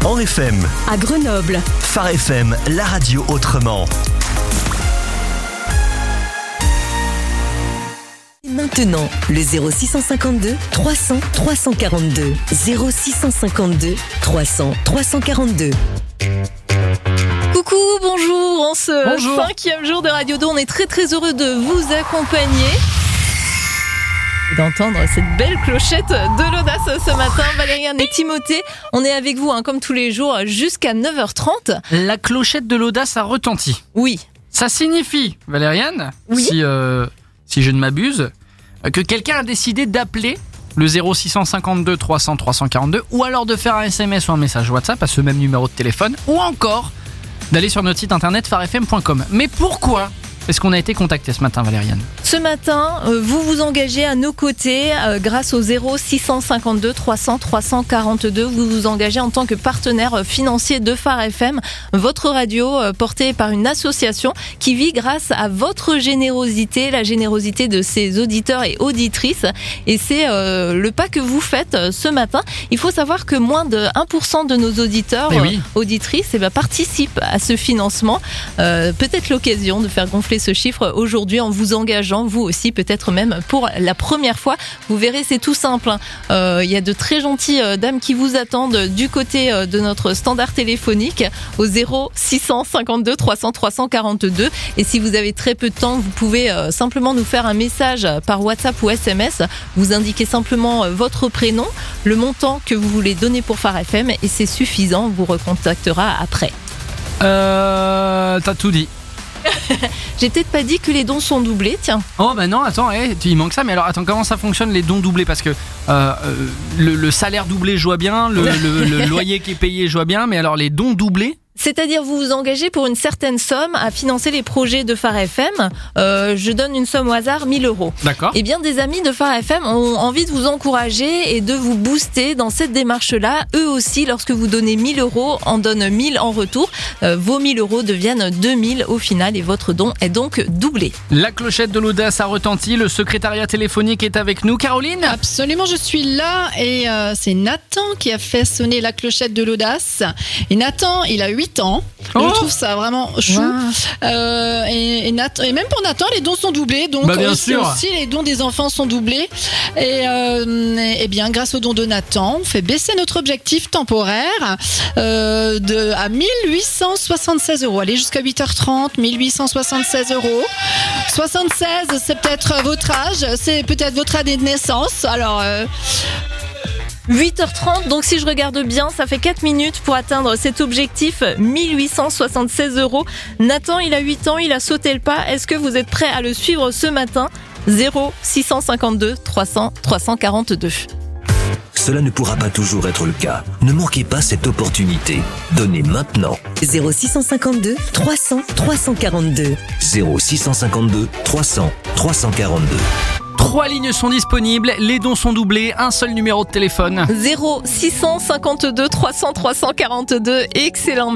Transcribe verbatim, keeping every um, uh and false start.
Grand F M. À Grenoble. Phare F M, la radio autrement. Maintenant, le zéro six cent cinquante-deux trois cents trois cent quarante-deux. zéro six cent cinquante-deux trois cents trois cent quarante-deux. Coucou, bonjour, en ce Bonjour. cinquième jour de Radio deux, on est très très heureux de vous accompagner et d'entendre cette belle clochette de l'audace ce matin. Valériane et Timothée, on est avec vous hein, comme tous les jours jusqu'à neuf heures trente. La clochette de l'audace a retenti. Oui. Ça signifie, Valériane, Oui. si, euh, si je ne m'abuse, que quelqu'un a décidé d'appeler le zéro six cent cinquante-deux trois cents trois cent quarante-deux ou alors de faire un S M S ou un message WhatsApp à ce même numéro de téléphone ou encore d'aller sur notre site internet phare f m point com. Mais pourquoi est-ce qu'on a été contacté ce matin, Valériane ? Ce matin, euh, vous vous engagez à nos côtés euh, grâce au zéro six cent cinquante-deux trois cents trois cent quarante-deux. Vous vous engagez en tant que partenaire financier de Phare F M, votre radio euh, portée par une association qui vit grâce à votre générosité, la générosité de ses auditeurs et auditrices. Et c'est euh, le pas que vous faites euh, ce matin. Il faut savoir que moins de un pour cent de nos auditeurs, Eh oui. euh, auditrices, eh ben, participent à ce financement. Euh, peut-être l'occasion de faire gonfler ce chiffre aujourd'hui en vous engageant, vous aussi, peut-être même pour la première fois. Vous verrez, c'est tout simple. Hein. Euh, il y a de très gentilles euh, dames qui vous attendent du côté euh, de notre standard téléphonique au zéro six cent cinquante-deux trois cents trois cent quarante-deux. Et si vous avez très peu de temps, vous pouvez euh, simplement nous faire un message par WhatsApp ou S M S. Vous indiquez simplement euh, votre prénom, le montant que vous voulez donner pour Phare F M et c'est suffisant. On vous recontactera après. Euh... T'as tout dit. J'ai peut-être pas dit que les dons sont doublés, tiens. Oh bah non, attends, hey, il manque ça. Mais alors attends, comment ça fonctionne les dons doublés ? Parce que euh, euh, le, le salaire doublé, je vois bien, le, le, le loyer qui est payé, je vois bien, mais alors les dons doublés ? C'est-à-dire vous vous engagez pour une certaine somme à financer les projets de Phare F M. Euh, je donne une somme au hasard, mille euros. D'accord. Eh bien, des amis de Phare F M ont envie de vous encourager et de vous booster dans cette démarche-là. Eux aussi, lorsque vous donnez mille euros, en donnent mille en retour. Euh, vos mille euros deviennent deux mille au final et votre don est donc doublé. La clochette de l'audace a retenti. Le secrétariat téléphonique est avec nous. Caroline ? Absolument, je suis là et euh, c'est Nathan qui a fait sonner la clochette de l'audace. Et Nathan, il a huit ans. Oh. Je trouve ça vraiment chou. Wow. Euh, et, et, Nathan, et même pour Nathan, les dons sont doublés. Donc Bah, bien aussi, sûr. aussi, les dons des enfants sont doublés. Et, euh, et, et bien, grâce aux dons de Nathan, on fait baisser notre objectif temporaire euh, de, à mille huit cent soixante-seize euros. Allez, jusqu'à huit heures trente, mille huit cent soixante-seize euros. soixante-seize, c'est peut-être votre âge, c'est peut-être votre année de naissance. Alors... Euh, huit heures trente, donc si je regarde bien, ça fait quatre minutes pour atteindre cet objectif, mille huit cent soixante-seize euros. Nathan, il a huit ans, il a sauté le pas. Est-ce que vous êtes prêt à le suivre ce matin ? zéro six cent cinquante-deux trois cents trois cent quarante-deux. Cela ne pourra pas toujours être le cas. Ne manquez pas cette opportunité. Donnez maintenant. zéro six cent cinquante-deux trois cents trois cent quarante-deux. zéro six cent cinquante-deux trois cents trois cent quarante-deux. Trois lignes sont disponibles, les dons sont doublés, un seul numéro de téléphone. zéro six cent cinquante-deux trois cents trois cent quarante-deux. Excellent.